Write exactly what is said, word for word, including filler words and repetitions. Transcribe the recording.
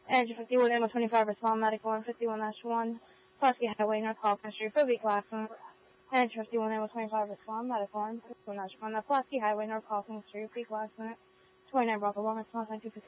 Engine fifty-one, Ammo twenty-five, respond medical on fifty-one dash one, Pulaski Highway, North Kaufman Street for vehicle accident. Engine fifty-one, Ammo twenty-five, respond medical on fifty-one dash one, Pulaski Highway, North Kaufman Street, vehicle accident. twenty-nine Bravo one, response nine two fifty.